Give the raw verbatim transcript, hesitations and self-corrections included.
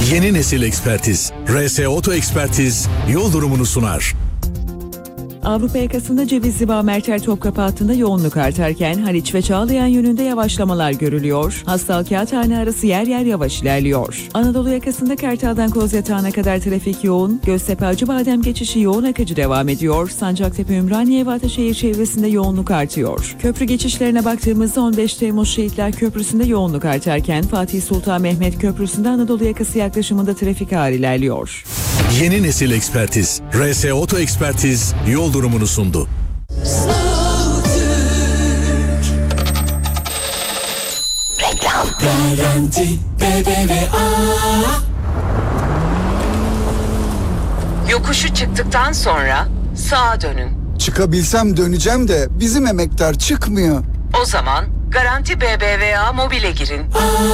Yeni nesil ekspertiz. R S Oto Ekspertiz yol durumunu sunar. Avrupa yakasında Cevizli Bağ Merter Topkapı hattında yoğunluk artarken Haliç ve Çağlayan yönünde yavaşlamalar görülüyor. Hastal Kağıthane arası yer yer yavaş ilerliyor. Anadolu yakasında Kartal'dan Kozyatağı'na kadar trafik yoğun. Göztepe Acıbadem geçişi yoğun akıcı devam ediyor. Sancaktepe Ümraniye ve Ataşehir çevresinde yoğunluk artıyor. Köprü geçişlerine baktığımızda on beş Temmuz Şehitler Köprüsü'nde yoğunluk artarken Fatih Sultan Mehmet Köprüsü'nde Anadolu yakası yaklaşımında trafik ağır ilerliyor. Yeni nesil ekspertiz. R S Oto Ekspertiz yol durumunu sundu. Reklam. Garanti B B V A. Yokuşu çıktıktan sonra sağa dönün. Çıkabilsem döneceğim de bizim emektar çıkmıyor. O zaman Garanti B B V A Mobil'e girin. Aa.